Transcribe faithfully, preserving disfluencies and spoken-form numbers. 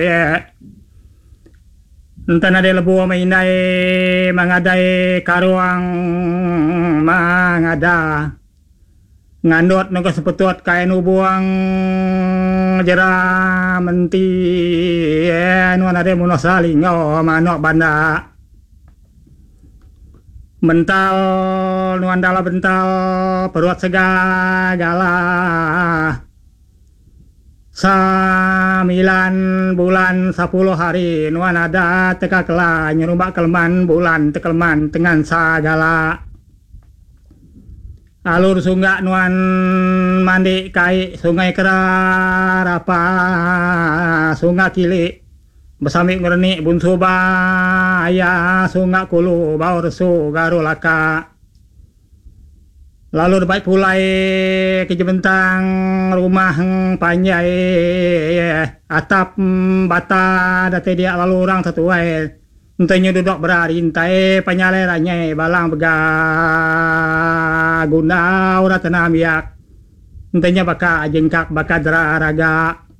Entah ada lebu mainai mangadai karuang mangada ngandot nunggu sepetut kain ubuang jera menti nuan ada muno saling oh manok banda mental nuan dala bental perut segala Sambilan bulan sepuluh hari nuan ada teka kela nyerubak kelman bulan tekelman dengan sagala alur sungai nuan mandi kai sungai kerar apa sungai kili besamik ngerni bun subaya sungai kulu bau resu garu laka lalu dapat pulai ke bentang rumah panjai atap bata date dia lalu orang satu ai entahnya duduk berari entai penyalerannya balang bega guna ora tanam yak entahnya baka jengkak baka dera raga